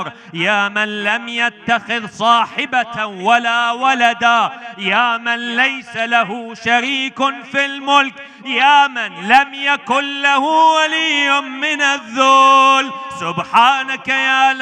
يا من لم يتخذ صاحبة ولا ولدا، يا من ليس له شريك في الملك، يا من لم يكن له ولي من الذل. سبحانك يا